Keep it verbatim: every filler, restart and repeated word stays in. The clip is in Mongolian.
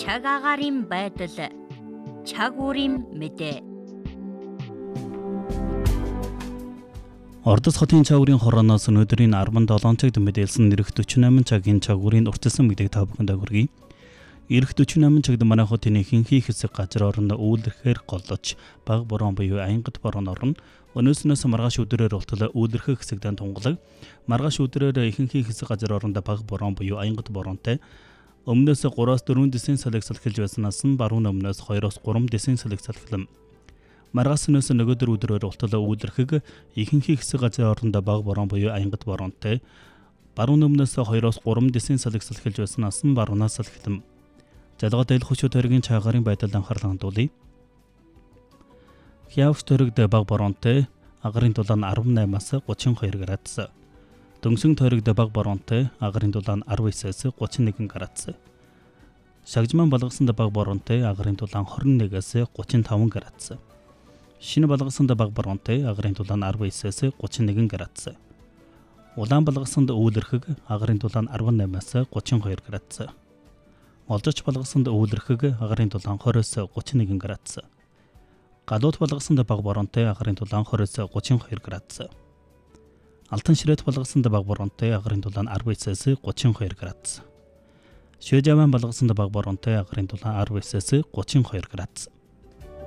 Чаг агаарын байдал, чаг уурын мэдээ. Ордос хотын чагуурын хорооноос өнөөдрийн арван долоон цагт мэдээлсэн нэрх forty-eight цагийн чагуурын уртсан мэдээг та бүхэнд хүргэе. Ирэх forty-eight цагт манай хотын ихэнх хэсэг газар орон үүлэрхээр голлож, баг борон буюу аянгат борон орно. Өнөөснөөс маргааш өдрөөр болтол үүлэрхэх хэсэгдэн тунгалаг. Маргааш өдрөөр ихэнх хэсэг газар оронд баг борон буюу аянгат боронтой. Өмнөөс three-аас four дэсийн салхи салхилж байснаас нь баруун өмнөөс two-аас three дэсийн салхи салхилам. Маргаашнаас нөгөөдөр өдрөөр болтол үүлэрхэг ихэнх хэсэг газар оронд баг борон буюу аянгат боронтой. Баруун өмнөөс two-аас three дэсийн салхи салхилж байснаас нь баруунаас салхилам. Залгоо дээл хүч төргийн чагаарын байдалд анхаарал хандуулъя. Хявч төрөгд баг боронтой, агарын дулаан twenty-eight-аас thirty-two градус. Дөнгсөн төрөгд баг боронтой, агарын дулаан nineteen-аас thirty-one градус. Шагжман балгасанд баг боронтой, агарын дулаан twenty-one-аас thirty-five градус. Шинэ балгасанд баг боронтой, агарын дулаан nineteen-аас thirty-one градус. Улаан балгасанд үүлэрхэг, агарын дулаан eighteen-аас thirty-two градус. Олзоч балгасанд үүлэрхэг, агарын дулаан twenty-аас thirty-one градус. Галуут балгасанд баг боронтой, агарын дулаан twenty-аас thirty-two градус. Алтан ширээт балгасанд баг боронтой, агарын дулаан nineteen-аас thirty-two градус. Шөөжаван балгасанд баг боронтой, агарын дулаан nineteen-аас thirty-two градус.